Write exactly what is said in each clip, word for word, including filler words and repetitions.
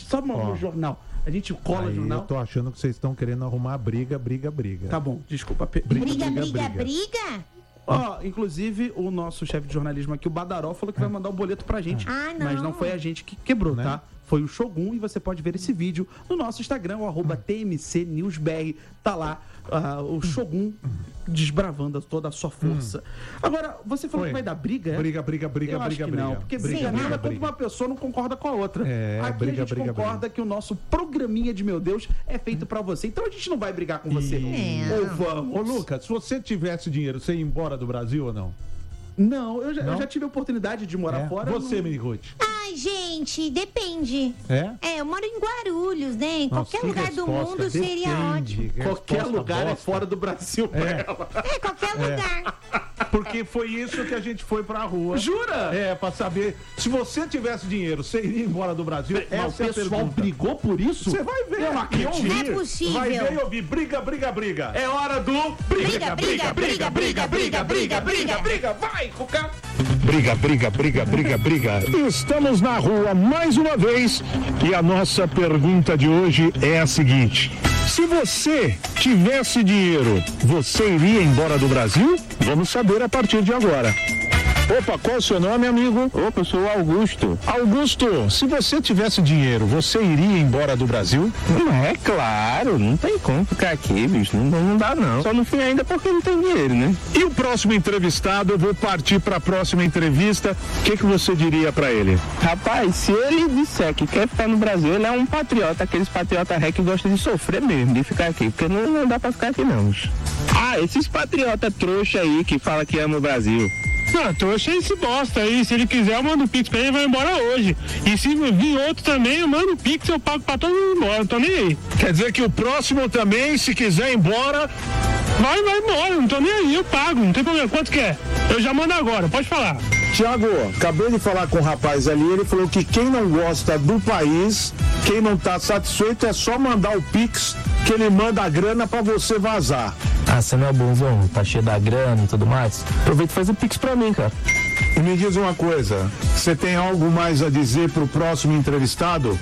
só no jornal. A gente cola aí jornal. Eu tô achando que vocês estão querendo arrumar briga, briga, briga. Tá bom, desculpa. Briga, briga, briga, briga. briga? Ó, oh, inclusive, o nosso chefe de jornalismo aqui, o Badaró, falou que vai mandar o boleto pra gente. Ah, não. Mas não foi a gente que quebrou, né? Tá? Foi o Shogun e você pode ver esse vídeo no nosso Instagram, o arroba T M C News B R. Tá lá uh, o Shogun desbravando toda a sua força. Agora, você falou Foi. que vai dar briga, é? Briga, briga, briga, Eu briga, acho que briga. não, porque briga, briga, briga, nada briga. quando uma pessoa não concorda com a outra. É, Aqui briga, a gente briga, concorda briga. que o nosso programinha de Meu Deus é feito pra você. Então a gente não vai brigar com você. E... Ou vamos. Ô, Lucas, se você tivesse dinheiro, você ia embora do Brasil ou não? Não, eu já, Não? eu já tive a oportunidade de morar É? fora. Você, não... Mini Ruth? Ai, gente, depende. É? É, eu moro em Guarulhos, né? Em Nossa, qualquer que lugar do resposta, mundo seria depende. ótimo. Qualquer Resposta lugar é bosta. fora do Brasil pra É. ela. É, qualquer lugar. Porque foi isso que a gente foi pra rua. Jura? É, pra saber. Se você tivesse dinheiro, você iria embora do Brasil? Mas Essa o é a pessoal pergunta. brigou por isso? Você vai ver. Eu não acredito. E ouvir. Não é possível. Vai ver e ouvir. Briga, briga, briga. É hora do Briga, briga, briga, briga, briga, briga, briga, briga. Vai, Cuca. Briga, briga, briga, briga, briga. Estamos na rua mais uma vez e a nossa pergunta de hoje é a seguinte: se você tivesse dinheiro, você iria embora do Brasil? Vamos saber a partir de agora. Opa, qual é o seu nome, amigo? Opa, eu sou o Augusto. Augusto, se você tivesse dinheiro, você iria embora do Brasil? Não é claro, não tem como ficar aqui, bicho. Não, não dá, não. Só não fui ainda porque não tem dinheiro, né? E o próximo entrevistado, eu vou partir para a próxima entrevista. O que, que você diria para ele? Rapaz, se ele disser que quer ficar no Brasil, ele é um patriota, aqueles patriota ré que gostam de sofrer mesmo, de ficar aqui. Porque não, não dá pra ficar aqui, não, bicho. Ah, esses patriota trouxa aí que fala que ama o Brasil. Não, trouxa esse bosta aí. Se ele quiser, eu mando o Pix pra ele e vai embora hoje. E se vir outro também, eu mando o Pix, eu pago pra todo mundo embora. Não tô nem aí. Quer dizer que o próximo também, se quiser ir embora... Vai, vai embora. Não tô nem aí, eu pago. Não tem problema. Quanto que é? Eu já mando agora, pode falar. Tiago, acabei de falar com o rapaz ali, ele falou que quem não gosta do país, quem não tá satisfeito, é só mandar o Pix, que ele manda a grana pra você vazar. Ah, você não é bonzão, tá cheio da grana e tudo mais? Aproveita e faz o Pix pra mim, cara. E me diz uma coisa, você tem algo mais a dizer pro próximo entrevistado?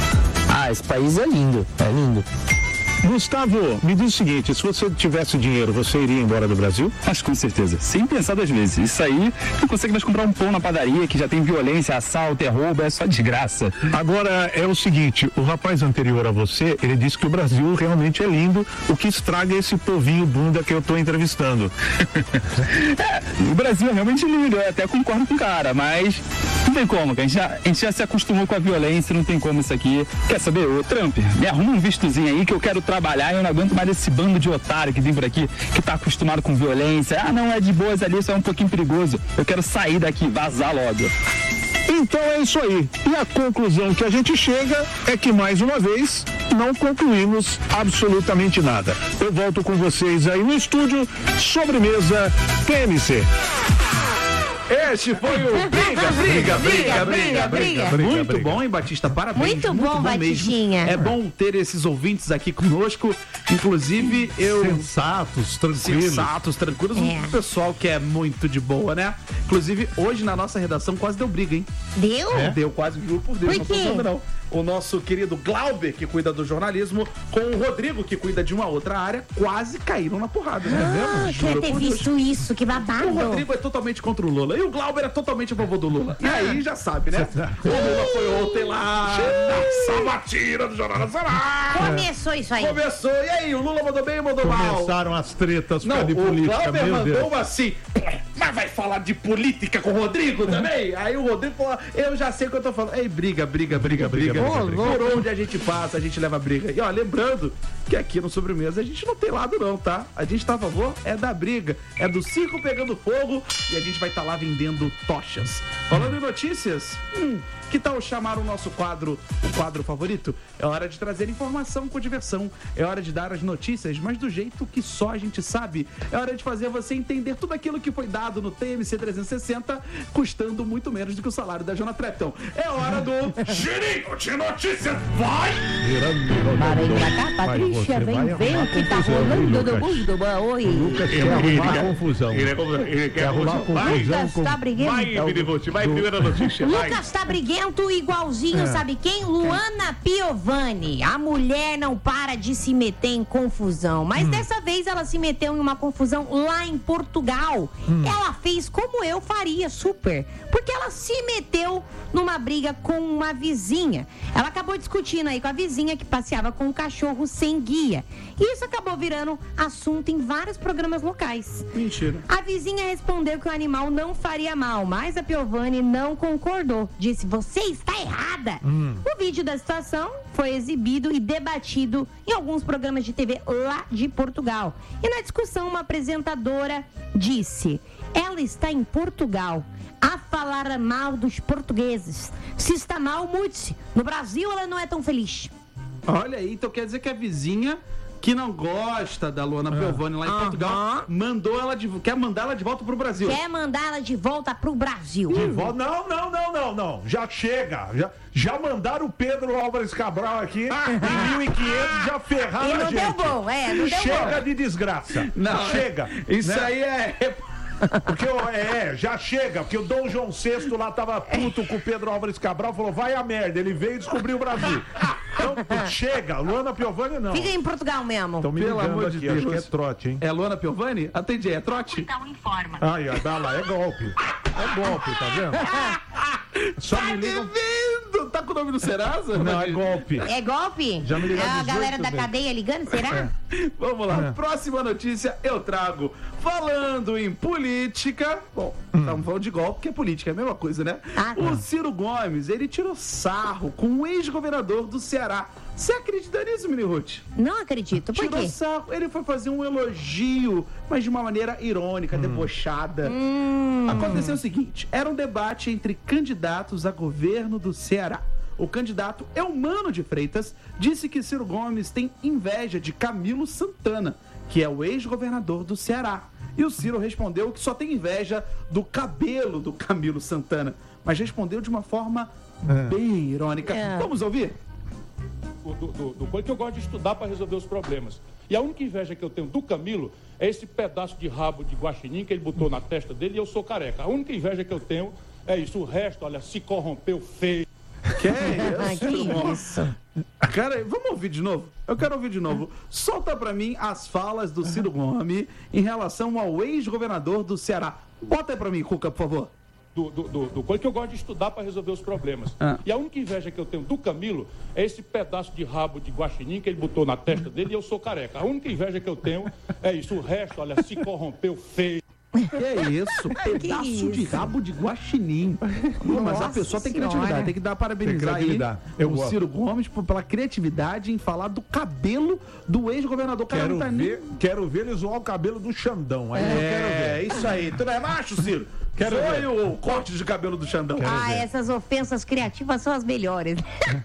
Ah, esse país é lindo, é lindo. Gustavo, me diz o seguinte, se você tivesse dinheiro, você iria embora do Brasil? Mas com certeza, sem pensar duas vezes. Isso aí, não consegue mais comprar um pão na padaria que já tem violência, assalto, é roubo, é só desgraça. Agora, é o seguinte, o rapaz anterior a você, ele disse que o Brasil realmente é lindo, o que estraga esse povinho bunda que eu tô entrevistando. É, o Brasil é realmente lindo, eu até concordo com o cara, mas não tem como, a gente, já, a gente já se acostumou com a violência, não tem como isso aqui. Quer saber, ô Trump, me arruma um vistozinho aí que eu quero trabalhar e eu não aguento mais esse bando de otário que vem por aqui, que tá acostumado com violência. Ah, não, é de boas ali, isso é um pouquinho perigoso. Eu quero sair daqui, vazar logo. Então é isso aí. E a conclusão que a gente chega é que, mais uma vez, não concluímos absolutamente nada. Eu volto com vocês aí no estúdio, sobremesa T M C. Este foi o Briga, Briga, Briga, Briga, Briga. Muito bom, hein, Batista? Parabéns. Muito bom, Batistinha. Mesmo. É bom ter esses ouvintes aqui conosco. Inclusive, eu... Sensatos, tranquilos. Sensatos, tranquilos. É. Um pessoal que é muito de boa, né? Inclusive, hoje na nossa redação quase deu briga, hein? Deu? É? Deu quase, juro por Deus. Por Não tô quê? falando, não. O nosso querido Glauber, que cuida do jornalismo, com o Rodrigo, que cuida de uma outra área, quase caíram na porrada, né? Ah, queria ter visto isso, que babado. O Rodrigo é totalmente contra o Lula e o Glauber é totalmente a favor do Lula. E aí já sabe, né? O Lula foi ontem lá na sabatina do Jornal Nacional. Começou isso aí. Começou. E aí, o Lula mandou bem ou mandou mal? Começaram as tretas Não, de o política, Glauber meu mandou Deus. uma assim, mas vai falar de política com o Rodrigo também? Aí o Rodrigo falou, eu já sei o que eu tô falando. Ei, briga, briga, briga, briga. briga, briga, briga. Por onde a gente passa, a gente leva briga. E ó, lembrando que aqui no Sobremesa a gente não tem lado não, tá? A gente tá a favor é da briga, é do circo pegando fogo e a gente vai estar tá lá vendendo tochas. Falando em notícias, hum, que tal chamar o nosso quadro, o quadro favorito? É hora de trazer informação com diversão. É hora de dar as notícias, mas do jeito que só a gente sabe. É hora de fazer você entender tudo aquilo que foi dado no T M C trezentos e sessenta, custando muito menos do que o salário da Jona Trepton. É hora do Girinho de Notícias. Vai! Para aí pra cá, Patrícia, vem ver o que tá rolando do mundo. Oi. Lucas quer arrumar confusão. Ele, é, ele quer Quer arrumar confusão. Lucas com- tá briguento. Vai, Minivolt, vai, primeira notícia. Vai. Lucas tá briguento. comportamento igualzinho, É. sabe quem? Luana Piovani. A mulher não para de se meter em confusão, mas Hum. dessa vez ela se meteu em uma confusão lá em Portugal. Hum. Ela fez como eu faria, super, porque ela se meteu numa briga com uma vizinha. Ela acabou discutindo aí com a vizinha que passeava com um cachorro sem guia. E isso acabou virando assunto em vários programas locais. Mentira. A vizinha respondeu que o animal não faria mal, mas a Piovani não concordou. Disse, você está errada. O vídeo da situação foi exibido e debatido em alguns programas de T V lá de Portugal. E na discussão, uma apresentadora disse, ela está em Portugal a falar mal dos portugueses. Se está mal, mude-se. No Brasil, ela não é tão feliz. Olha aí, então quer dizer que a vizinha que não gosta da Luana Piovani lá em Aham. Portugal mandou ela de, quer mandar ela de volta pro Brasil. Quer mandar ela de volta pro Brasil. De volta? Não, não, não, não, não. Já chega. Já, já mandaram o Pedro Álvares Cabral aqui em mil e quinhentos, já ferraram E a não gente. deu bom, é, não deu Chega bom. de desgraça. Não, chega. Isso né? aí é... Porque eu- é, já chega, porque o Dom João sexto lá tava puto com o Pedro Álvares Cabral, falou, vai a merda, ele veio e descobriu o Brasil. Então, chega, Luana Piovani não. Fica em Portugal mesmo. Estão me Pelo ligando amor aqui, de acho que é Deus. trote, hein? É Luana Piovani? Atendi, é trote? Então informa. Ai, ai, dá lá, é golpe. É golpe, tá vendo? Só Tá me ligam... devendo! Tá com o nome do Serasa? Não, é golpe. É golpe? Já me ligaram É a dezoito galera da vezes. cadeia ligando, será? Vamos lá, É. próxima notícia eu trago. Falando em política, bom, estamos falando de golpe, que é política, é a mesma coisa, né? Ah, tá. O Ciro Gomes, ele tirou sarro com o ex-governador do Ceará. Você acredita nisso, Mini Ruth? Não acredito. Por Tirou quê? sarro, ele foi fazer um elogio, mas de uma maneira irônica, debochada. Hum. Aconteceu o seguinte, era um debate entre candidatos a governo do Ceará. O candidato Eumano de Freitas disse que Ciro Gomes tem inveja de Camilo Santana, que é o ex-governador do Ceará. E o Ciro respondeu que só tem inveja do cabelo do Camilo Santana, mas respondeu de uma forma bem irônica. É. Vamos ouvir? do, do, do coisa que eu gosto de estudar para resolver os problemas. E a única inveja que eu tenho do Camilo é esse pedaço de rabo de guaxinim que ele botou na testa dele e eu sou careca. A única inveja que eu tenho é isso. O resto, olha, se corrompeu feio. Que Ah, isso? que isso? Cara, vamos ouvir de novo? Eu quero ouvir de novo. Solta pra mim as falas do Ciro Gomes em relação ao ex-governador do Ceará. Bota aí pra mim, Cuca, por favor. Do, do, do, do coisa que eu gosto de estudar para resolver os problemas. Ah. E a única inveja que eu tenho do Camilo é esse pedaço de rabo de guaxinim que ele botou na testa dele e eu sou careca. A única inveja que eu tenho é isso. O resto, olha, se corrompeu feio. Que isso? Pedaço isso? de rabo de guaxinim. Pô, mas a Nossa pessoa tem Senhora. criatividade. Tem que dar parabenizar Tem aí criatividade. Eu o gosto. Ciro Gomes por- pela criatividade em falar do cabelo do ex-governador. Cara, Quero não tá nem- ver, quero ver ele zoar o cabelo do Xandão. Aí eu quero É, ver. isso aí. Tu não é macho, Ciro? Quero Foi ver. o corte de cabelo do Xandão. Ah, essas ofensas criativas são as melhores.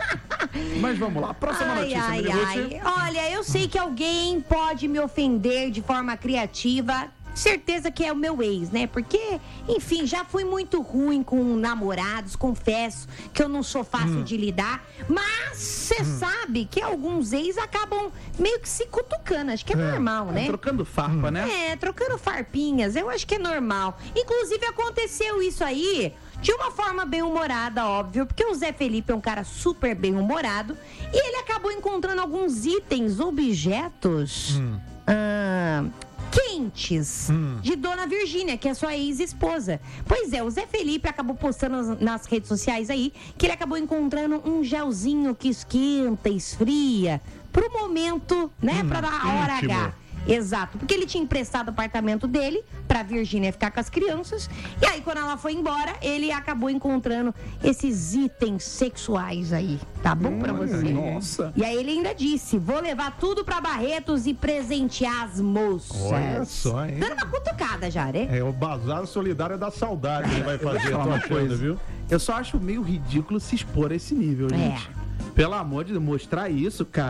Mas vamos lá. Próxima Ai, notícia, ai, Miriam. ai. Olha, eu sei que alguém pode me ofender de forma criativa. Certeza que é o meu ex, né? Porque, enfim, já fui muito ruim com namorados, confesso que eu não sou fácil de lidar. Mas você sabe que alguns ex acabam meio que se cutucando. Acho que é, normal, né? Trocando farpa, né? É, trocando farpinhas, eu acho que é normal. Inclusive, aconteceu isso aí de uma forma bem humorada, óbvio, porque o Zé Felipe é um cara super bem humorado e ele acabou encontrando alguns itens, objetos ah, quentes de Dona Virgínia, que é sua ex-esposa. Pois é, o Zé Felipe acabou postando nas, nas redes sociais aí que ele acabou encontrando um gelzinho que esquenta, esfria, pro momento, né, pra dar a hora íntimo. H. Exato, porque ele tinha emprestado o apartamento dele pra Virgínia ficar com as crianças. E aí, quando ela foi embora, ele acabou encontrando esses itens sexuais aí. Tá bom pra você? Nossa. E aí ele ainda disse: vou levar tudo pra Barretos e presentear as moças. Olha só, hein? Dando uma cutucada já, né? É o Bazar Solidário da Saudade que ele vai fazer, falar tô uma achando, coisa. viu? Eu só acho meio ridículo se expor a esse nível, É. gente. Pelo amor de Deus, mostrar isso, cara.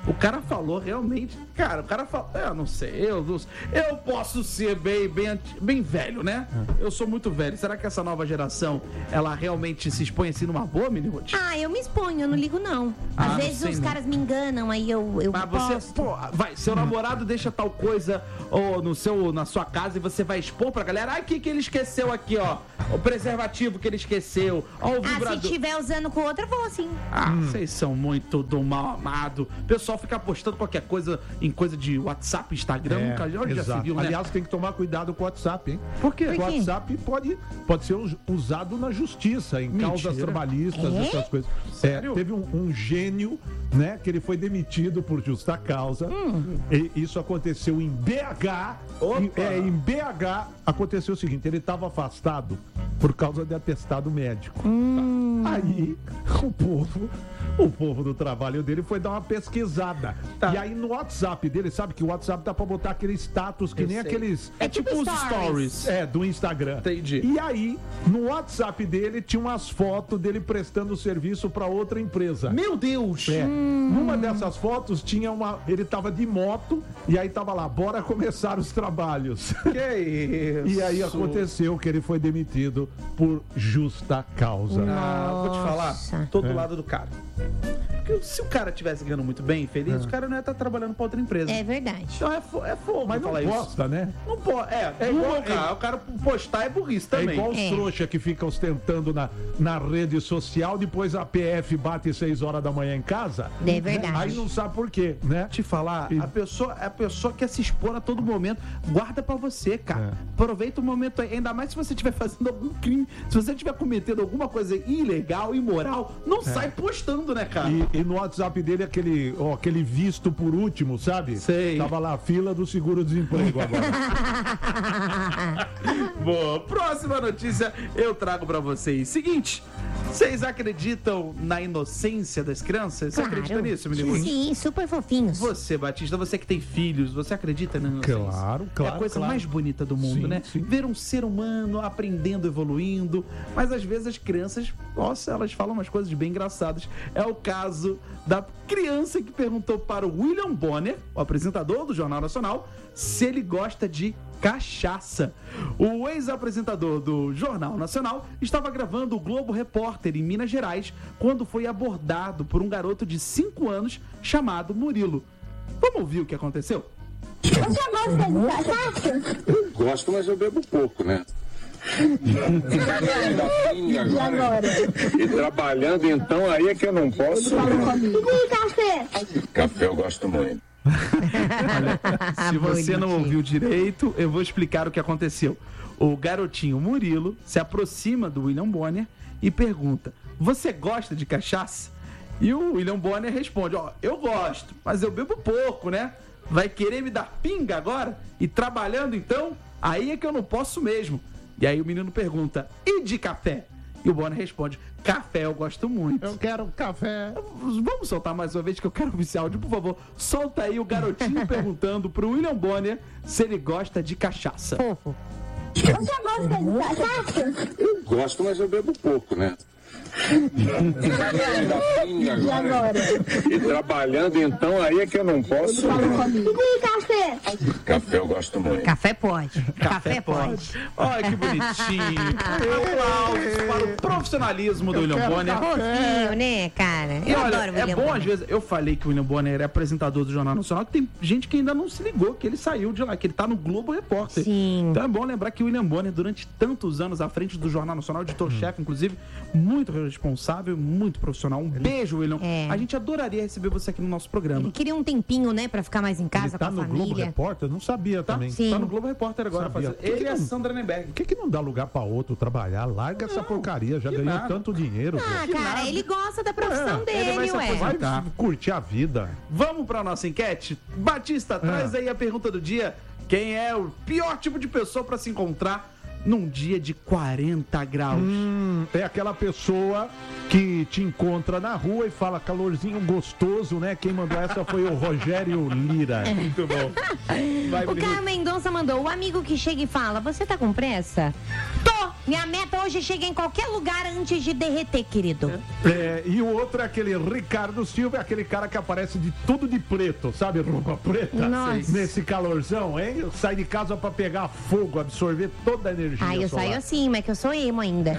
O cara falou realmente, cara, o cara falou, eu não sei, eu, não- eu posso ser bem, bem, anti- bem velho, né? Eu sou muito velho. Será que essa nova geração, ela realmente se expõe assim numa boa, Mini Ruth? Ah, eu me exponho, eu não ligo não. Às Ah, não vezes sei os não. caras me enganam, aí eu, eu Mas você, posto. pô, vai, seu namorado deixa tal coisa ou no seu, na sua casa e você vai expor pra galera, ai, o que que ele esqueceu aqui, ó? O preservativo que ele esqueceu, ó, o Ah, se vibrador. estiver usando com outra, eu vou sim. Ah, vocês são muito do mal amado. O pessoal fica postando qualquer coisa em coisa de WhatsApp, Instagram, É, nunca onde já se exato. viu, né? Aliás, tem que tomar cuidado com o WhatsApp, hein? Por quê? O Por quê? WhatsApp pode, pode ser us- usado na justiça, em Mentira. causas trabalhistas, É? essas coisas. Sério? É, teve um, um gênio, né, que ele foi demitido por justa causa. Hum. E isso aconteceu em B H. Opa! Em, é, em B H aconteceu o seguinte: ele estava afastado por causa de atestado médico. Hum. Aí o povo, o povo do trabalho dele foi dar uma pesquisada. Tá. E aí no WhatsApp dele, sabe que o WhatsApp dá pra botar aquele status que Eu nem sei. aqueles. É tipo os stories. É, do Instagram. Entendi. E aí, no WhatsApp dele, tinha umas fotos dele prestando serviço pra outra empresa. Meu Deus! É. Numa dessas fotos tinha uma. Ele tava de moto e aí tava lá, bora começar os trabalhos. Que isso? E aí aconteceu que ele foi demitido por justa causa. Ah, vou te falar, Nossa. tô do lado do cara. Porque se o cara tivesse ganhando muito bem, feliz, o cara não ia estar trabalhando pra outra empresa. É verdade. Então é, fo é fogo Mas não falar isso. posta, né? Não pode. É, é igual- igual cara. O cara postar é burrice também. É igual os É. trouxa que ficam ostentando na, na rede social, depois a P F bate seis horas da manhã em casa. É verdade. Aí não sabe por quê, né? Te falar, E- a pessoa, a pessoa quer se expor a todo momento. Guarda pra você, cara. É. Aproveita o momento aí. Ainda mais se você estiver fazendo algum crime. Se você estiver cometendo alguma coisa ilegal, imoral, não sai postando, né, cara? E, e no WhatsApp dele, aquele, ó, aquele visto por último, sabe? Sei. Tava lá, fila do seguro-desemprego agora. Boa, próxima notícia eu trago pra vocês. Seguinte, vocês acreditam na inocência das crianças? Você acredita nisso, menino? Sim, super fofinhos. Você, Batista, você que tem filhos, você acredita na inocência? Claro, claro, É a coisa claro. mais bonita do mundo, Sim, né? sim. Ver um ser humano aprendendo, evoluindo. Mas às vezes as crianças, nossa, elas falam umas coisas bem engraçadas. É o caso da criança que perguntou para o William Bonner, o apresentador do Jornal Nacional, se ele gosta de cachaça. O ex-apresentador do Jornal Nacional estava gravando o Globo Repórter em Minas Gerais quando foi abordado por um garoto de cinco anos chamado Murilo. Vamos ouvir o que aconteceu? Você gosta de cachaça? Gosto, mas eu bebo pouco, né? E agora? E trabalhando, então, aí é que eu não posso. E café? Café eu gosto muito. Se você não Bonitinho. ouviu direito, eu vou explicar o que aconteceu. O garotinho Murilo se aproxima do William Bonner e pergunta: você gosta de cachaça? E o William Bonner responde: ó, eu gosto, mas eu bebo pouco, né? Vai querer me dar pinga agora? E trabalhando então? Aí é que eu não posso mesmo. E aí o menino pergunta: e de café? E o Bonner responde: café eu gosto muito. Eu quero café. Vamos soltar mais uma vez que eu quero ouvir esse áudio, por favor. Solta aí o garotinho perguntando pro William Bonner se ele gosta de cachaça. Fofo. Você gosta de cachaça? Eu gosto, mas eu bebo pouco, né? E agora? E trabalhando, então, aí é que eu não posso. E café? Café eu gosto muito. Café pode. Café, pode. Olha que bonitinho. Aplausos para o profissionalismo do William Bonner. Fofinho, né, cara? E Eu olha, adoro o é William bom Bonner. às vezes, eu falei que o William Bonner é apresentador do Jornal Nacional, que tem gente que ainda não se ligou que ele saiu de lá, que ele tá no Globo Repórter. Sim. Então é bom lembrar que o William Bonner, durante tantos anos à frente do Jornal Nacional, editor-chefe, inclusive, muito responsável, muito profissional. Um beijo, William. É. A gente adoraria receber você aqui no nosso programa. Ele queria um tempinho, né, pra ficar mais em casa Ele tá com a no Globo família. Repórter? Não sabia Tá? também. Sim. Tá no Globo Repórter agora. Sabia. Fazendo. Por que Ele que e a não- Sandra Nenberg. Por que, que não dá lugar pra outro trabalhar? Larga essa porcaria, já que ganhou nada. tanto dinheiro. Ah, pô. cara, ele gosta da profissão É, ele vai dele, se ué. aposentar. Vai Tá. curtir a vida. Vamos pra nossa enquete? Batista, traz aí a pergunta do dia. Quem é o pior tipo de pessoa pra se encontrar num dia de quarenta graus? Hum, é aquela pessoa que te encontra na rua e fala calorzinho gostoso, né? Quem mandou essa foi o Rogério Lira. Muito bom. Vai, O Bruno. Caio Mendonça mandou, o amigo que chega e fala, você tá com pressa? Tô! Minha meta hoje é chegar em qualquer lugar antes de derreter, querido. É, e o outro é aquele Ricardo Silva, aquele cara que aparece de tudo de preto, sabe? Roupa preta. Nossa. Nesse calorzão, hein? Sai de casa pra pegar fogo, absorver toda a energia Ah, eu solar. saio assim, mas que eu sou emo ainda.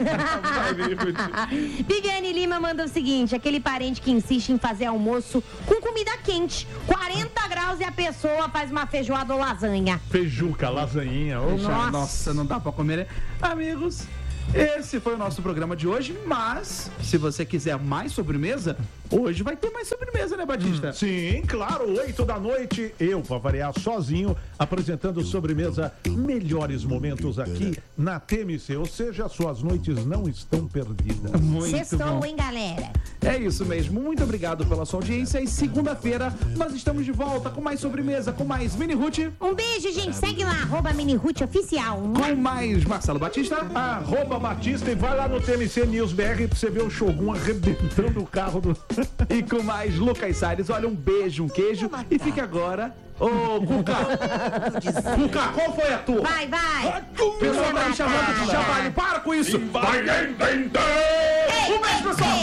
Viviane Lima manda o seguinte: aquele parente que insiste em fazer almoço com comida quente, quarenta graus e a pessoa faz uma feijoada ou lasanha. Feijuca, lasanhinha. Ô, Nossa. Nossa, não dá pra comer, né? Amigos, esse foi o nosso programa de hoje, mas se você quiser mais sobremesa, hoje vai ter mais sobremesa, né, Batista? Sim, claro, oito da noite, eu, pra variar, sozinho, apresentando sobremesa, melhores momentos aqui na T M C, ou seja, suas noites não estão perdidas. Muito Sextou, bom. hein, galera? É isso mesmo, muito obrigado pela sua audiência e segunda-feira nós estamos de volta com mais sobremesa, com mais Mini Ruth, Um beijo, gente. Segue lá, arroba Mini Ruth Oficial. com mais Marcelo Batista. Arroba Batista e vai lá no T M C News B R pra você ver o Shogun arrebentando o carro do... E com mais Lucas Salles. Olha, um beijo, um queijo. E fique agora. Ô, Cuca! Cuca, qual foi a tua? Vai, vai. O pessoal tá me chamando de javali. Para com isso! Vai entender! Um beijo, pessoal!